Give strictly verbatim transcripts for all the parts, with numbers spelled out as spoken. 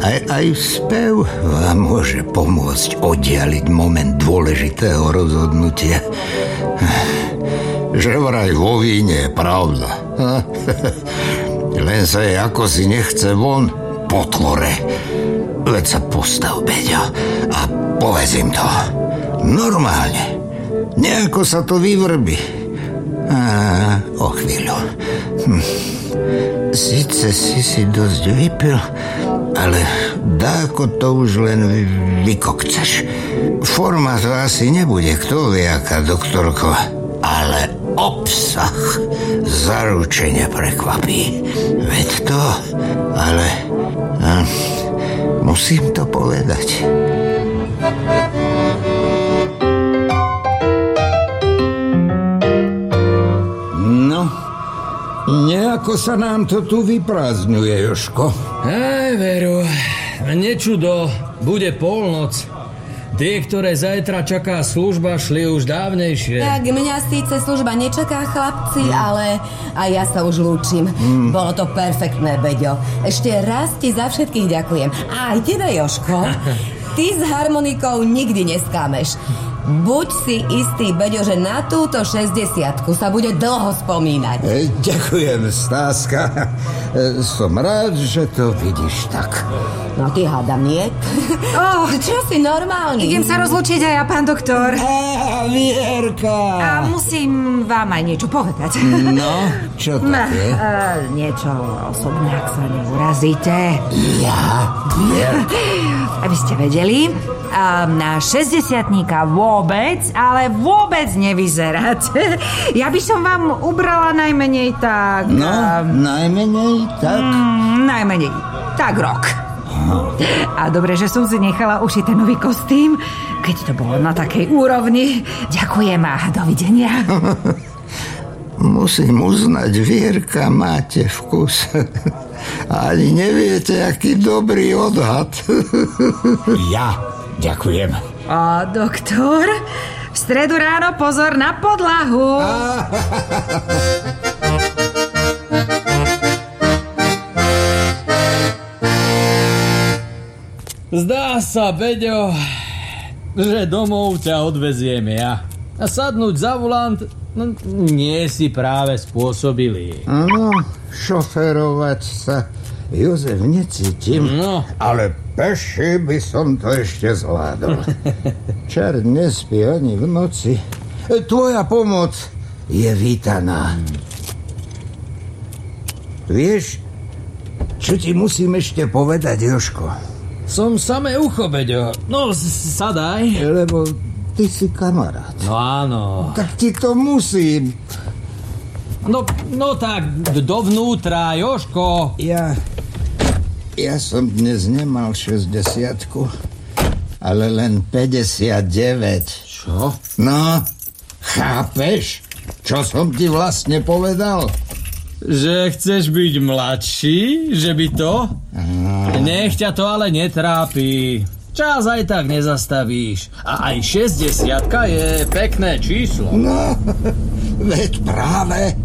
Aj, aj spev vám môže pomôcť oddialiť moment dôležitého rozhodnutia. Že vraj vo víne je pravda. Len sa jej ako si nechce von po tvore. Veď sa postav, Beďo, a povedz im to. Normálne. Nejako sa to vyvrbí. A o chvíľu. Hm. Sice si si dosť vypil, ale dáko to už len vykokceš. Forma to asi nebude, kto vie, aká doktorko, ale obsah zaručene prekvapí. Veď to, ale a, musím to povedať. Nejako sa nám to tu vyprázdňuje, Jožko. Aj, veru, nečudo, bude polnoc. Tie, ktoré zajtra čaká služba, šli už dávnejšie. Tak mňa síce služba nečaká, chlapci, ale aj ja sa už lúčim. Mm. Bolo to perfektné, Beďo. Ešte raz ti za všetkých ďakujem. A aj tebe, Jožko. Ty s harmonikou nikdy neskámeš. Buď si istý, Beďo, že na túto šesťdesiatku sa bude dlho spomínať. E, ďakujem, Stáska. E, som rád, že to vidíš tak. No ty hádam, nie? Oh, čo si normálny? Idem sa rozlúčiť aj ja, pán doktor. Á, Vierka. A musím vám aj niečo povedať. No, čo to je? Uh, niečo osobné, ak sa neurazíte. Ja? Vierka? Aby ste vedeli, uh, na šesťdesiatníka vôbec, ale vôbec nevyzeráte. Ja by som vám ubrala najmenej tak... No, uh, najmenej tak? Mm, najmenej tak rok. A dobre, že som si nechala ušiť ten nový kostým, keď to bolo na takej úrovni. Ďakujem a dovidenia. Musím uznať, Vierka, máte vkus. Ani neviete, aký dobrý odhad. Ja ďakujem. A doktor, v stredu ráno pozor na podlahu. Zdá sa, Beďo, že domov ťa odveziem ja. A sadnúť za volant, no, nie si práve spôsobili. Áno, šoférovať sa, Jozef, necítim. No. Ale peši by som to ešte zvládol. Čert nespí ani v noci. Tvoja pomoc je vítaná. Vieš, čo ti musím ešte povedať, Jožko? Som samé ucho, Beďo. No, sadaj. Lebo ty si kamarát. No áno. Tak ti to musím. No, no tak, dovnútra, Jožko. Ja... Ja som dnes nemal šesťdesiatku, ale len päťdesiatdeväť. Čo? No, chápeš, čo som ti vlastne povedal? Že chceš byť mladší? Že by to? Á. Nech ťa to ale netrápi. Čas aj tak nezastavíš. A aj šesťdesiatka je pekné číslo. No, veď práve.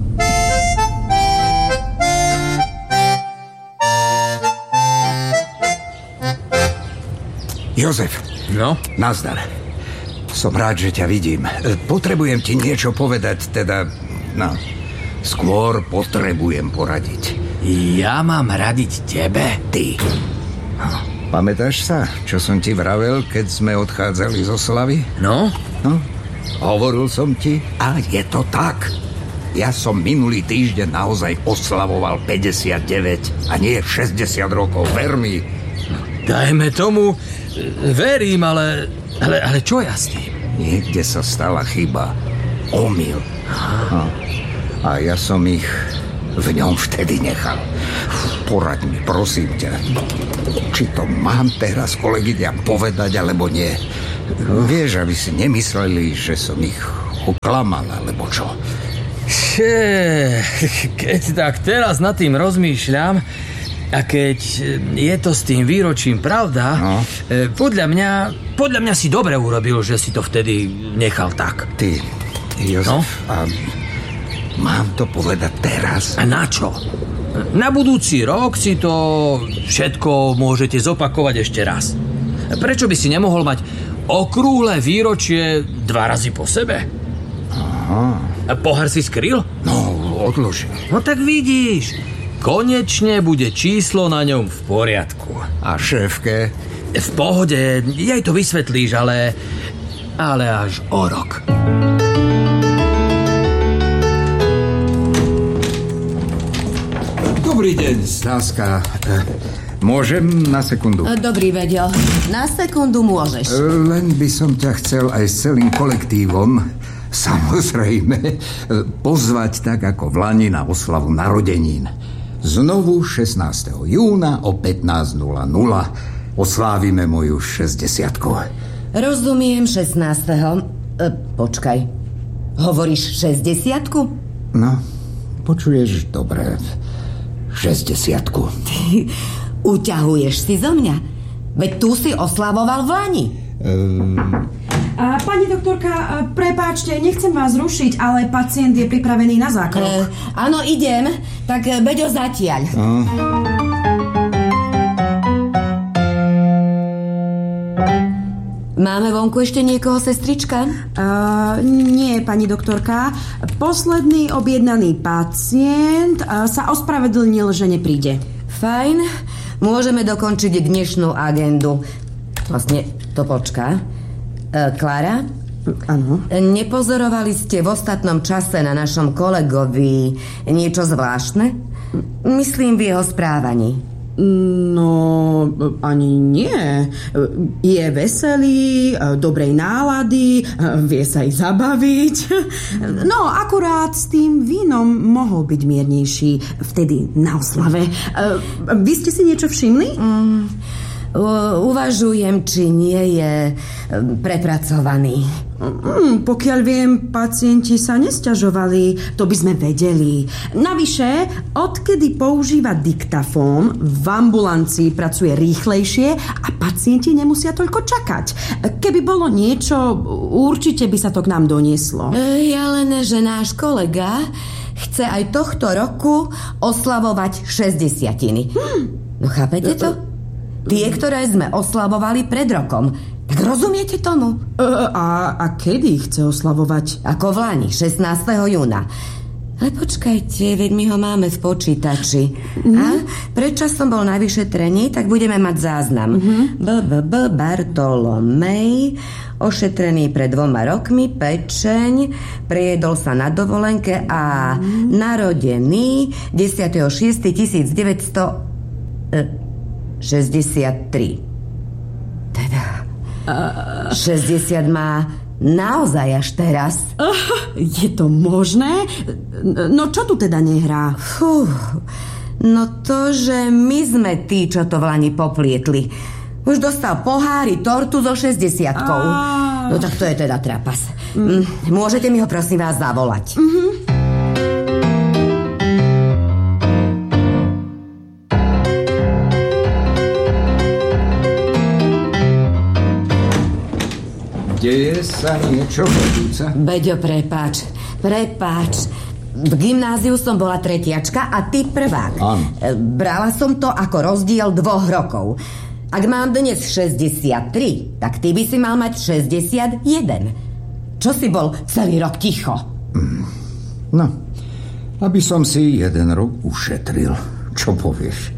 Jozef. No? Nazdar. Som rád, že ťa vidím. Potrebujem ti niečo povedať, teda... No... Skôr potrebujem poradiť. Ja mám radiť tebe? Ty. Pamätáš sa, čo som ti vravel, keď sme odchádzali z oslavy? No? No? Hovoril som ti a je to tak. Ja som minulý týždeň naozaj oslavoval päťdesiatdeväť a nie šesťdesiat rokov, ver mi. Dajme tomu, verím, ale, ale, ale čo ja s tým? Niekde sa stala chyba. Omyl. No. A ja som ich v ňom vtedy nechal. Poraď mi, prosím ťa. Či to mám teraz kolegyňam povedať, alebo nie. Vieš, aby si nemysleli, že som ich oklamal, alebo čo. Še, keď tak teraz nad tým rozmýšľam, a keď je to s tým výročím pravda, no. podľa mňa, podľa mňa si dobre urobil, že si to vtedy nechal tak. Ty, Jozef, no? A mám to povedať teraz? A na čo? Na budúci rok si to všetko môžete zopakovať ešte raz. Prečo by si nemohol mať okrúhle výročie dva razy po sebe? Aha. Pohár si skryl? No, odlož. No tak vidíš, konečne bude číslo na ňom v poriadku. A šéfke? V pohode, jej to vysvetlíš, ale... ale až o rok. Dobrý deň, Stáska. Môžem na sekundu? Dobrý, Veďo. Na sekundu môžeš. Len by som ťa chcel aj s celým kolektívom, samozrejme, pozvať tak ako v Lani na oslavu narodenín. Znovu šestnásteho júna o pätnásť nula nula oslávime moju šesťdesiatku. Rozumiem, šestnásteho E, počkaj. Hovoríš šesťdesiatku? No, počuješ dobre. šesťdesiatku. Ty uťahuješ si zo mňa? Veď tu si oslavoval v Lani. Um... A, pani doktorka, prepáčte, nechcem vás rušiť, ale pacient je pripravený na zákrok. E, áno, idem. Tak Beďo zatiaľ. Uh. Máme vonku ešte niekoho, sestrička? Uh, nie, pani doktorka. Posledný objednaný pacient uh, sa ospravedlnil, že nepríde. Fajn. Môžeme dokončiť dnešnú agendu. Vlastne to počká. Uh, Klára? Áno. Nepozorovali ste v ostatnom čase na našom kolegovi niečo zvláštne? Myslím v jeho správaní. No, ani nie. Je veselý, dobrej nálady, vie sa aj zabaviť. No, akurát s tým vínom mohol byť miernejší vtedy na oslave. Vy ste si niečo všimli? Mm, uvažujem, či nie je prepracovaný. Mm, pokiaľ viem, pacienti sa nesťažovali, to by sme vedeli. Navyše, odkedy používa diktafón, v ambulancii pracuje rýchlejšie a pacienti nemusia toľko čakať. Keby bolo niečo, určite by sa to k nám donieslo. Ja len, že náš kolega chce aj tohto roku oslavovať šesťdesiatiny. Hmm. No chápete to? Tie, ktoré sme oslavovali pred rokom. Tak rozumiete tomu? E, a, a kedy chce oslavovať? Ako v Lani, šestnásteho júna. Ale počkajte, veď my ho máme v počítači. Mm. A predčas som bol na vyšetrení, tak budeme mať záznam. Mm-hmm. B B B Bartolomej, ošetrený pred dvoma rokmi, pečeň, prijedol sa na dovolenke a mm. narodený desiateho šiesteho tisícdeväťstošesťdesiattri. Teda... šesťdesiat má naozaj až teraz. Uh, je to možné? No čo tu teda nehrá? Fú, no to, že my sme tí, čo to v Lani poplietli. Už dostal pohári, tortu so šesťdesiatkou. A... No tak to je teda trapas. Mm. Môžete mi ho prosím vás zavolať? Mhm. Deje sa niečo, vedúca? Beďo, prepáč, prepáč. V gymnáziu som bola tretiačka a ty prvák. Áno. Brala som to ako rozdiel dvoch rokov. Ak mám dnes šesťdesiattri, tak ty by si mal mať šesťdesiatjeden. Čo si bol celý rok ticho? Mm. No, aby som si jeden rok ušetril. Čo povieš?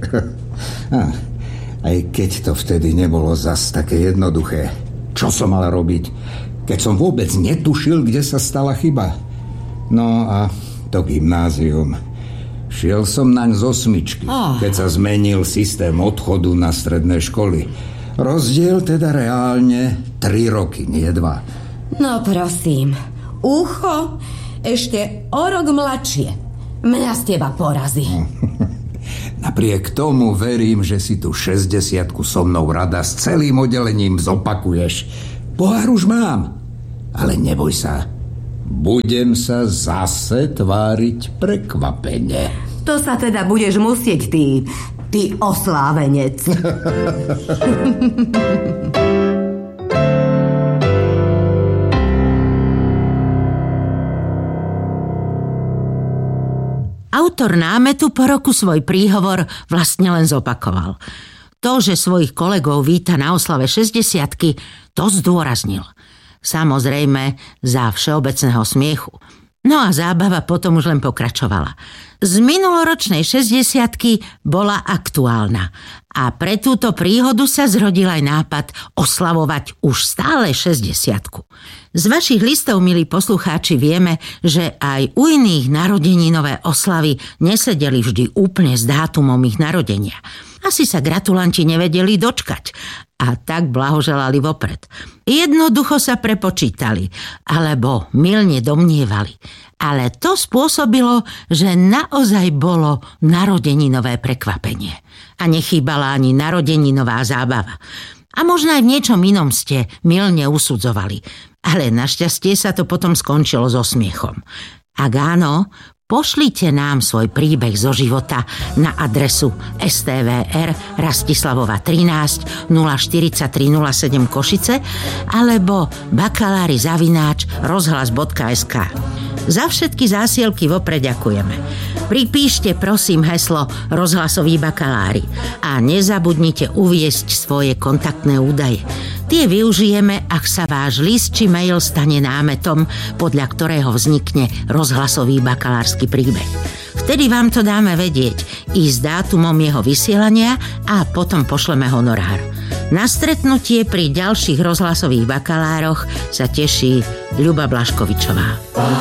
Aj keď to vtedy nebolo zas také jednoduché. Čo som mal robiť, keď som vôbec netušil, kde sa stala chyba. No a to gymnázium. Šiel som naň z osmičky, oh. keď sa zmenil systém odchodu na stredné školy. Rozdiel teda reálne tri roky, nie dva. No prosím, ucho ešte o rok mladšie. Mňa z teba porazí. Napriek tomu verím, že si tu šesťdesiatku so mnou rada s celým oddelením zopakuješ. Pohár už mám, ale neboj sa. Budem sa zase tváriť prekvapene. To sa teda budeš musieť, ty, ty oslávenec. Autor Autor námetu po roku svoj príhovor vlastne len zopakoval. To, že svojich kolegov víta na oslave šesťdesiatky, to zdôraznil. Samozrejme za všeobecného smiechu. No a zábava potom už len pokračovala. Z minuloročnej šesťdesiatky bola aktuálna a pre túto príhodu sa zrodil aj nápad oslavovať už stále šesťdesiatku. Z vašich listov, milí poslucháči, vieme, že aj u iných narodeninové oslavy nesedeli vždy úplne s dátumom ich narodenia. Asi sa gratulanti nevedeli dočkať a tak blahoželali vopred. Jednoducho sa prepočítali, alebo mylne domnievali. Ale to spôsobilo, že naozaj bolo narodeninové prekvapenie. A nechýbala ani narodeninová zábava. A možno aj v niečom inom ste mylne usudzovali. Ale našťastie sa to potom skončilo so smiechom. Ak áno, pošlite nám svoj príbeh zo života na adresu es té vé er Rastislavova trinásť nula štyridsaťtri nula sedem Košice alebo bakalári zavináč rozhlas bodka es ká. Za všetky zásielky vopred ďakujeme. Pripíšte prosím heslo Rozhlasoví bakalári a nezabudnite uviesť svoje kontaktné údaje. Tie využijeme, ak sa váš list či mail stane námetom, podľa ktorého vznikne rozhlasový bakalársky príbeh. Vtedy vám to dáme vedieť i s dátumom jeho vysielania a potom pošleme honorár. Na stretnutie pri ďalších rozhlasových bakalároch sa teší Ľuba Blaškovičová.